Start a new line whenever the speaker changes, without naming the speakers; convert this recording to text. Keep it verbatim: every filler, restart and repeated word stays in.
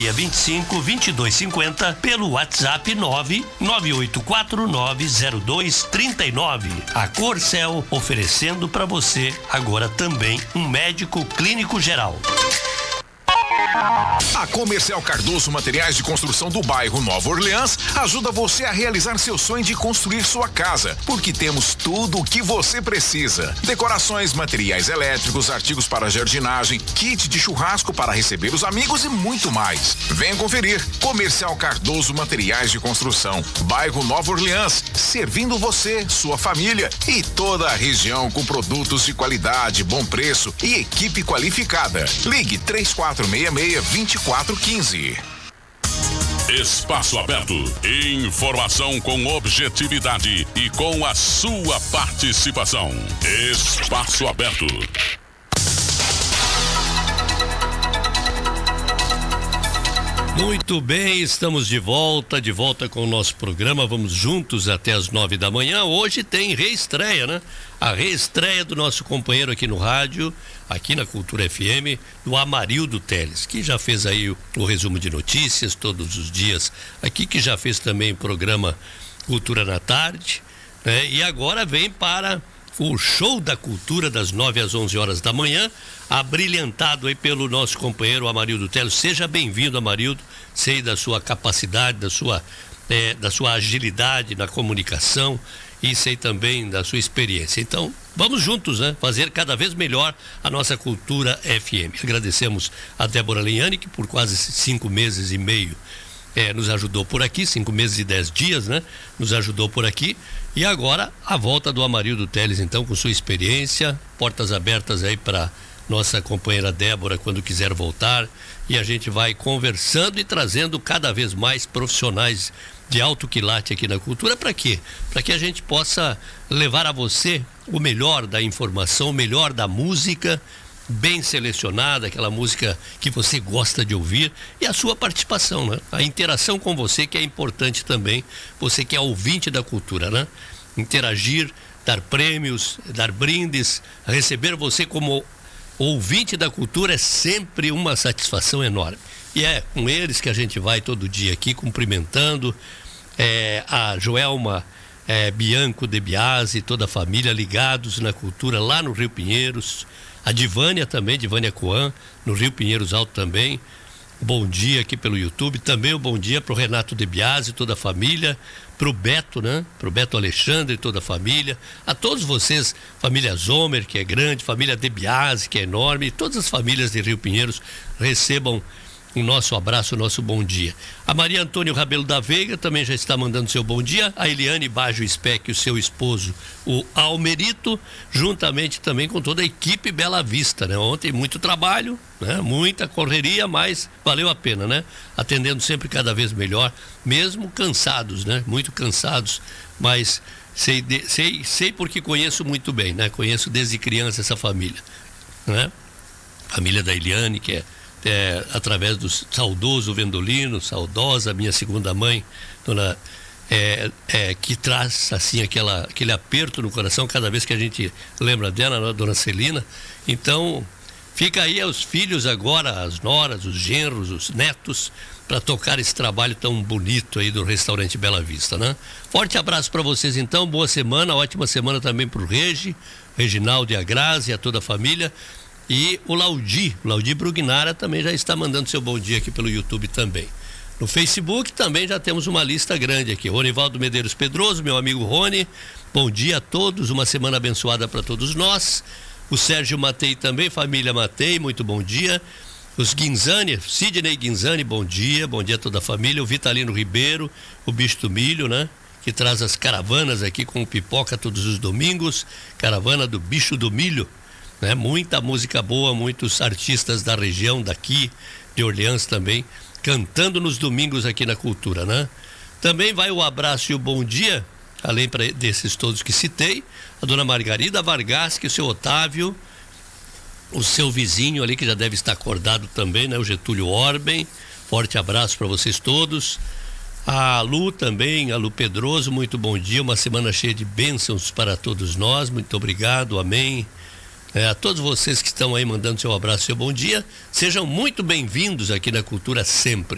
vinte e cinco, vinte e dois cinquenta pelo WhatsApp nove nove oito quatro nove zero dois três nove. A Corcel oferecendo para você agora também um médico clínico geral.
A Comercial Cardoso Materiais de Construção do bairro Nova Orleans ajuda você a realizar seu sonho de construir sua casa, porque temos tudo o que você precisa: decorações, materiais elétricos, artigos para jardinagem, kit de churrasco para receber os amigos e muito mais. Venha conferir. Comercial Cardoso Materiais de Construção, bairro Nova Orleans, servindo você, sua família e toda a região com produtos de qualidade, bom preço e equipe qualificada. Ligue três quatro seis seis, dois quatro um cinco.
Espaço Aberto. Informação com objetividade e com a sua participação. Espaço Aberto.
Muito bem, estamos de volta, de volta com o nosso programa. Vamos juntos até as nove da manhã. Hoje tem reestreia, né? A reestreia do nosso companheiro aqui no rádio, aqui na Cultura F M, do Amarildo Teles, que já fez aí o, o resumo de notícias todos os dias aqui, que já fez também o programa Cultura na Tarde, né? E agora vem para o show da cultura das nove às onze horas da manhã, abrilhantado aí pelo nosso companheiro Amarildo Teles. Seja bem-vindo, Amarildo. Sei da sua capacidade, da sua, é, da sua agilidade na comunicação e sei também da sua experiência. Então, vamos juntos, né? Fazer cada vez melhor a nossa Cultura F M. Agradecemos a Débora Liane, que por quase cinco meses e meio É, nos ajudou por aqui, cinco meses e dez dias, né? Nos ajudou por aqui. E agora a volta do Amarildo Teles, então, com sua experiência, portas abertas aí para nossa companheira Débora quando quiser voltar. E a gente vai conversando e trazendo cada vez mais profissionais de alto quilate aqui na cultura. Para quê? Para que a gente possa levar a você o melhor da informação, o melhor da música, bem selecionada, aquela música que você gosta de ouvir, e a sua participação, né? A interação com você, que é importante também, você que é ouvinte da cultura, né? Interagir, dar prêmios, dar brindes, receber você como ouvinte da cultura é sempre uma satisfação enorme. E é com eles que a gente vai todo dia aqui cumprimentando é, a Joelma é, Bianco de Biasi, toda a família ligados na cultura lá no Rio Pinheiros. A Divânia também, Divânia Coan, no Rio Pinheiros Alto também. Bom dia aqui pelo YouTube. Também um bom dia para o Renato De Biasi e toda a família. Para o Beto, né? Para o Beto Alexandre e toda a família. A todos vocês, família Zomer, que é grande, família De Biasi, que é enorme. E todas as famílias de Rio Pinheiros recebam o nosso abraço, o nosso bom dia. A Maria Antônio Rabelo da Veiga também já está mandando seu bom dia. A Eliane Baggio Speck, o seu esposo, o Almerito, juntamente também com toda a equipe Bela Vista, né? Ontem muito trabalho, né? Muita correria, mas valeu a pena, né? Atendendo sempre cada vez melhor, mesmo cansados, né? Muito cansados, mas sei, de, sei, sei porque conheço muito bem, né? Conheço desde criança essa família, né? Família da Eliane, que é É, através do saudoso Vendolino, saudosa minha segunda mãe, dona, é, é, que traz assim aquela, aquele aperto no coração cada vez que a gente lembra dela, né, dona Celina. Então fica aí aos filhos agora, as noras, os genros, os netos, para tocar esse trabalho tão bonito aí do restaurante Bela Vista, né? Forte abraço para vocês então, boa semana, ótima semana também pro Regi, Reginaldo e a Grazi e a toda a família. E o Laudi, Laudi Brugnara também já está mandando seu bom dia aqui pelo YouTube também. No Facebook também já temos uma lista grande aqui. Ronivaldo Medeiros Pedroso, meu amigo Rony, bom dia a todos, uma semana abençoada para todos nós. O Sérgio Matei também, família Matei, muito bom dia. Os Guinzani, Sidney Guinzani, bom dia, bom dia a toda a família. O Vitalino Ribeiro, o Bicho do Milho, né? Que traz as caravanas aqui com pipoca todos os domingos, caravana do Bicho do Milho. Né? Muita música boa, muitos artistas da região daqui, de Orleans também, cantando nos domingos aqui na Cultura, né? Também vai o abraço e o bom dia, além pra, desses todos que citei, a dona Margarida Vargas, que o seu Otávio, o seu vizinho ali, que já deve estar acordado também, né? O Getúlio Orben, forte abraço para vocês todos. A Lu também, a Lu Pedroso, muito bom dia, uma semana cheia de bênçãos para todos nós, muito obrigado, amém. É, a todos vocês que estão aí mandando seu abraço e seu bom dia, sejam muito bem-vindos aqui na Cultura sempre.